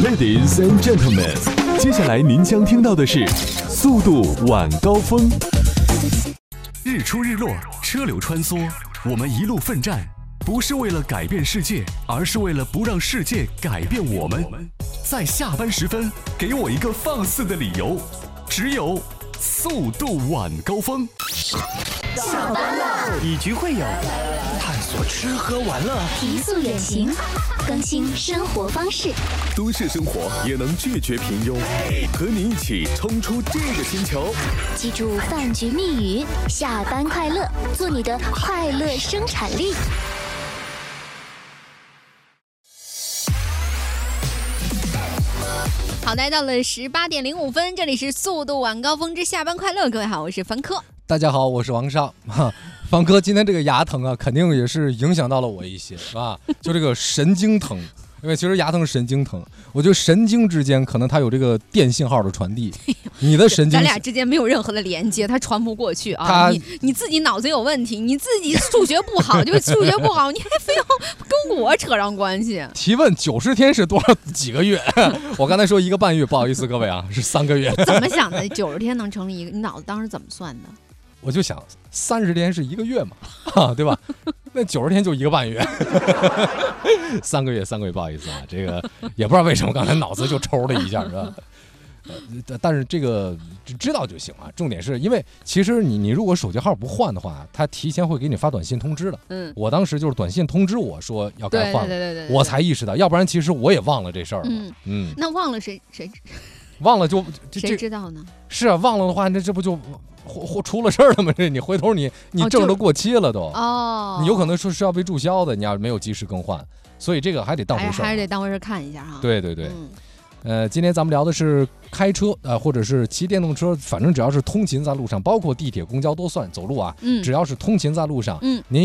Ladies and gentlemen， 接下来您将听到的是速度晚高峰。日出日落，车流穿梭，我们一路奋战，不是为了改变世界，而是为了不让世界改变我们。在下班时分，给我一个放肆的理由，只有速度晚高峰。 下班了， 以局会友，探索吃喝玩乐， 提速远行，更新生活方式。 都市生活也能拒绝平庸，和你一起冲出这个星球。 记住饭局密语：下班快乐，做你的快乐生产力。 好，来到了18点05分，这里是速度晚高峰之下班快乐。各位好，我是凡科。 大家好，我是王少。方哥，今天这个牙疼啊，肯定也是影响到了我一些，是吧？就这个神经疼，因为其实牙疼是神经疼，我觉得神经之间可能它有这个电信号的传递，你的神经， 咱俩之间没有任何的连接，它传不过去啊！你自己脑子有问题，你自己数学不好，就数学不好，你还非要跟我扯上关系？ 提问90天是多少几个月？我刚才说1个半月，不好意思各位啊，是3个月。 怎么想的？90天能成立一个？你脑子当时怎么算的？ 我就想30天是1个月嘛，对吧？那90天就1个半月，3个月，不好意思啊，这个也不知道为什么刚才脑子就抽了一下，是吧？但是这个知道就行啊。重点是因为其实你如果手机号不换的话，他提前会给你发短信通知的。我当时就是短信通知我说要该换了， 对， 我才意识到，要不然其实我也忘了这事儿了。 那忘了谁忘了就谁知道呢？ 是啊，忘了的话，那这不就出了事儿了吗？这你回头你证都过期了都你有可能说是要被注销的，你要没有及时更换，所以这个还得当回事儿， 还是得当回事看一下哈。 对。今天咱们聊的是开车或者是骑电动车，反正只要是通勤在路上，包括地铁、公交都算，走路啊，只要是通勤在路上，您